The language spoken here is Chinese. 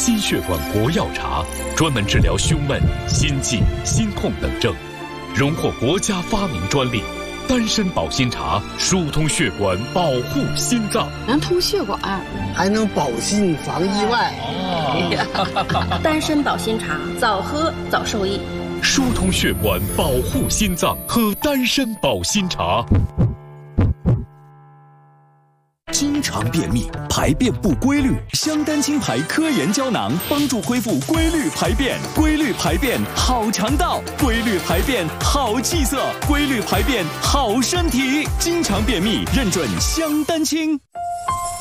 心血管国药茶，专门治疗胸闷、心悸、心痛等症，荣获国家发明专利。丹参保心茶疏通血管，保护心脏， 能通血管， 还能保心防意外。 丹参保心茶，早喝早受益。 疏通血管，保护心脏，喝丹参保心茶。 经常便秘，排便不规律，香丹清排科研胶囊帮助恢复规律排便，规律排便好肠道，规律排便好气色，规律排便好身体。经常便秘，认准香丹清。